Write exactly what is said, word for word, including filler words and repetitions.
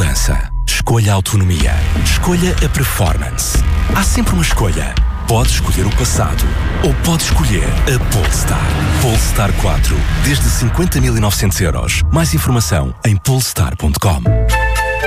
segurança. Escolha a autonomia. Escolha a performance. Há sempre uma escolha. Pode escolher o passado ou pode escolher a Polestar. Polestar quatro, desde cinquenta mil e novecentos euros. Mais informação em polestar ponto com.